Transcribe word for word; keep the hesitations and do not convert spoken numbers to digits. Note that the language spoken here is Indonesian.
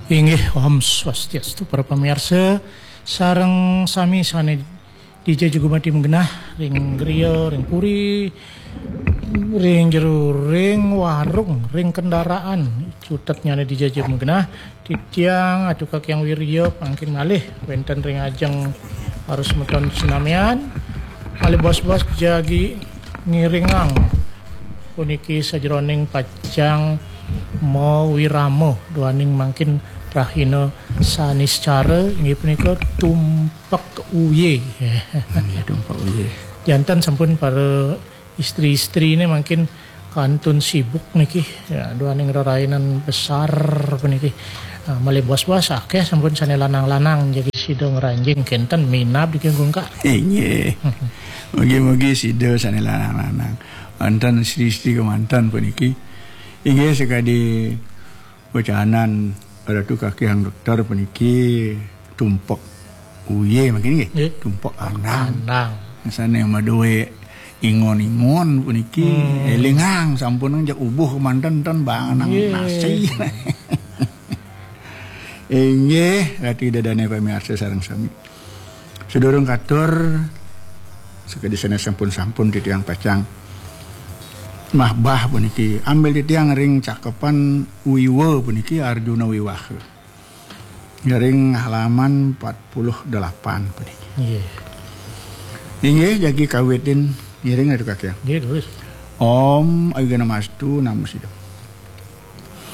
Inggih Om Swastiastu para pamirsa sareng sami sane D J Jugumati menggenah ring griya ring puri ring jero ring warung ring kendaraan cutetnya D J Jugumati menggenah titiang atu kakyang wirya pangkin malih wenten ring ajeng harus meton sinamian malih bos-bos jagi ngiringang puniki sajroning pajang mau wiramo duaning mangkin rahina saniscara inggih punika tumpak uye. Ya, tumpak uye. Jantan sampun para istri-istri ini mungkin kantun sibuk niki ya duaning rerainan besar puniki. Nah, malih bos-bos akeh sampun sane lanang-lanang jadi sida ngranjing kenten minab dikenggung Kak. Nggih. Mugi-mugi sida sane lanang-lanang. Mantan istri-istri kemantan puniki inggih sekadi bocahanan ada tu kaki yang dokter puniki tumpak uye makin nggih yeah. tumpak anang anang sana yang madoe ingon-ingon puniki hmm. elingang sampun jak ubuh kemanten ten banganang yeah. nasi inggih rati dadane pamirsa sareng sami sedurung katur sekadi sana sampun-sampun di tiang pacang mahbah puniki ambil di tiang ring cakepan wiwa puniki Arjuna Wiwaha ring halaman empat puluh delapan puniki nggih inggih jagi kawitin ngiring adu kakek nggih terus Om Ayugana Mastu Namo Siddham